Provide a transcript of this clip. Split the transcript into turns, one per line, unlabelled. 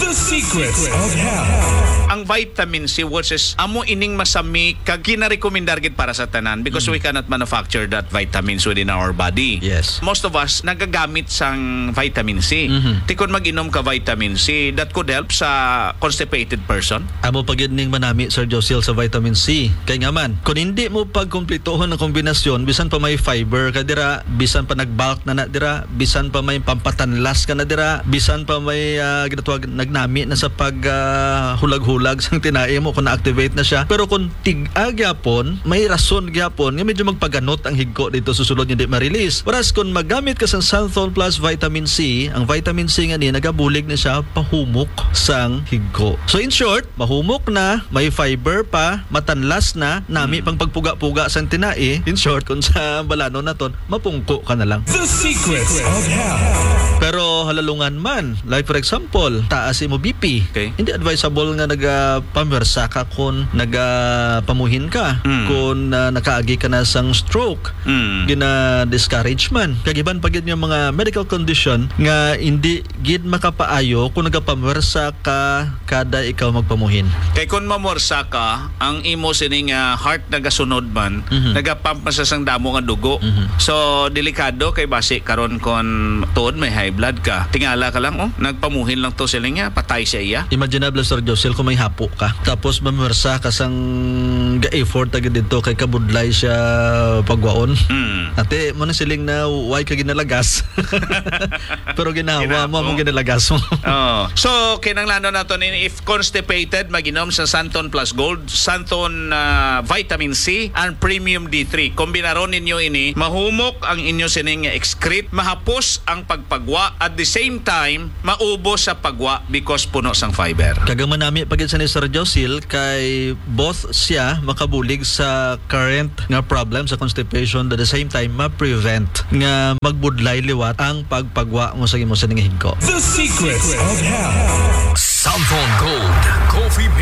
The Secrets of Health.
Ang vitamin C which is amo ining masami kag ginarekomendar gid para sa tanan because we cannot manufacture that vitamins within our body.
Yes.
Most of us nagagamit sang vitamin C. Tikon mag-inom ka vitamin C, that could help sa constipated person.
Amo pagidning manami Sir Josil sa vitamin C. Kay nga man, kung hindi mo pagkumplitohon ng kombinasyon, bisan pa may fiber ka dira, bisan pa nagbulk na dira, bisan pa may pampatanlas ka na dira, bisan pa may ginatawag nagnami na sa pag hulag-hulag sang tinae mo kung na-activate na siya. Pero kung tig-a gyapon, may rason gyapon nga medyo magpaganot ang higko dito susulod hindi ma-release. Whereas kung magamit ka sa Santhol Plus Vitamin C, ang vitamin C nga ni nagabulig na siya pahumok sang higko. So in short, mahumok na, may fiber pa, matanlas na, nami pang pagpuga-puga sang tinae. In short, kung sa balano na ton, mapungko ka na lang.
The Secrets of Health.
Pero halalungan man, like for example, taas mo BP.
Okay.
Hindi advisable nga nagapamersa ka kung nagapamuhin ka, kung nakaagi ka na sang stroke. Gina-discourage man. Kagiban pagid yung mga medical condition nga hindi gid makapaayo kung nagapamersa ka kada ikaw magpamuhin.
Kay kung mamorsa ka, ang imo sining heart nagasunod man, nagapump man sa sang damo nga dugo. So delikado kay base karon kon tuod may high blood ka. Tingala ka lang nagpamuhin lang to sila nga patay siya iya.
Imaginable Sir Josel kung may hapo ka tapos mamersa ka sang ga-effort agad dito kay kabudlay siya pagwaon. Ate mo na siling na why ka ginalagas. Pero ginawa mo among ginalagas mo.
So kinahanglan nato ni if constipated maginom sa Santon Plus Gold, Santon Vitamin C and Premium D3. Kombinaron ninyo ini, mahumok ang inyo sining excrete, mahapos ang pagpagwa at the same time maubos sa pagwa because puno sang fiber.
Kagaman nami pagid sa ni Sir Josil kay both siya makabulig sa current nga problem sa constipation at the same time ma-prevent nga magbudlay liwat ang pagpagwa mo sa imo sa higko.
The Secrets of Health.
Santhol Gold Coffee